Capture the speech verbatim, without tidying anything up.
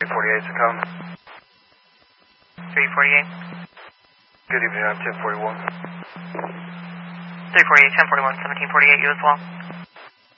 three forty-eight to come. three forty-eight. Good evening, I'm ten forty-one. three forty-eight, ten forty-one, seventeen forty-eight, you as well.